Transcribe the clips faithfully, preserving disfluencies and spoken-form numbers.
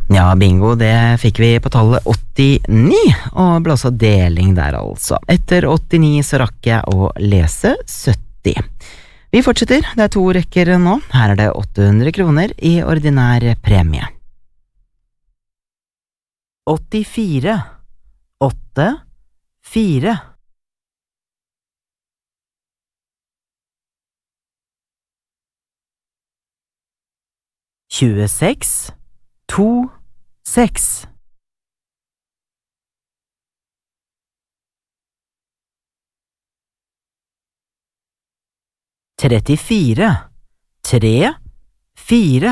Ja, bingo, det fikk vi på tallet åttini, og ble også deling der altså. Etter åttini så rakk jeg å lese sytti. Vi fortsetter, det er to rekker nå. Her er det åtte hundre kroner i ordinær premie. åttifire, åtte, fire. tjueseks, to, seks. trettifire, tre, fire.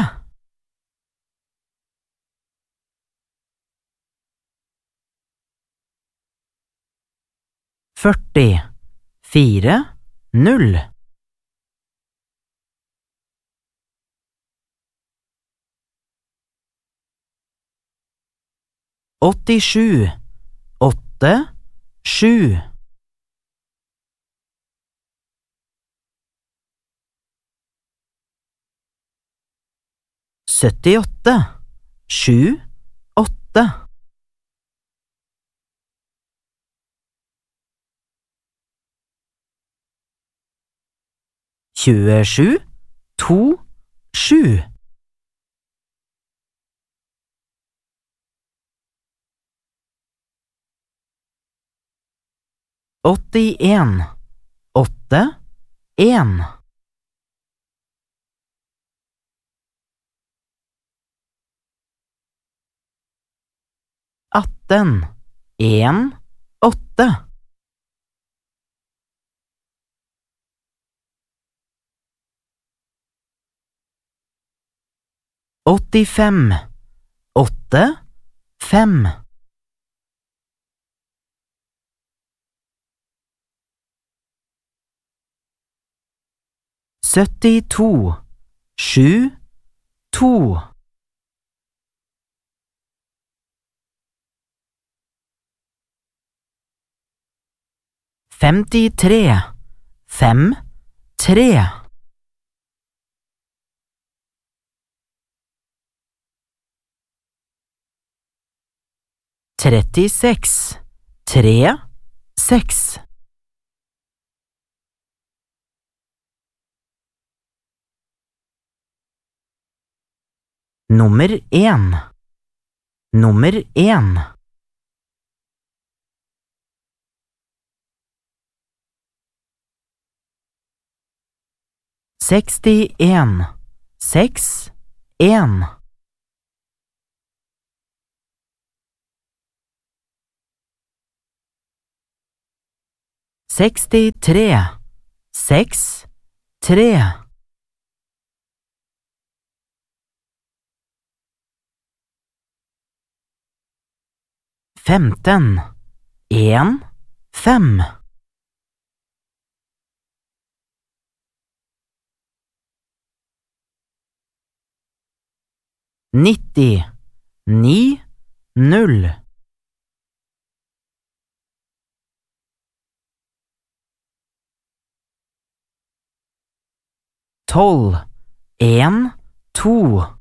førti, fire, null. åttisju, åtte, sju. syttiåtte, sju, åtte. tjuesju, to, sju. åttien, åtte, en. atten, en, åtte. åttifem, åtte, fem. syttito, sju, to. femtitre, fem, tre. trettiseks, tre, seks. Nummer en. Nummer en. sekstien, seks, en. sekstitre, seks, tre. femten, en, fem. nitti, ni, null. tolv, en, to.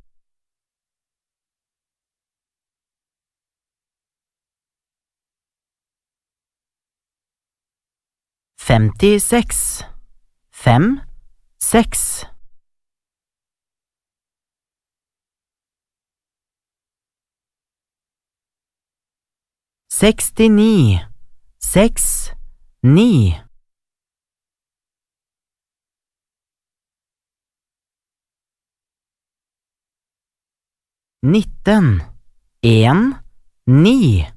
femtiseks, fem, seks. sekstini, seks, ni. nitten, en, ni.